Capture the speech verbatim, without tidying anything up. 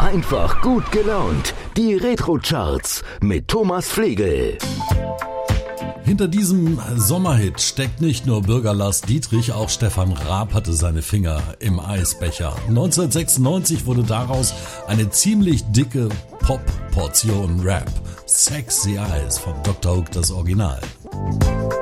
Einfach gut gelaunt. Die Retro-Charts mit Thomas Flegel. Hinter diesem Sommerhit steckt nicht nur Bürger Lars Dietrich, auch Stefan Raab hatte seine Finger im Eisbecher. neunzehnhundertsechsundneunzig wurde daraus eine ziemlich dicke Pop-Portion Rap. Sexy Eyes von Doktor Hook, das Original.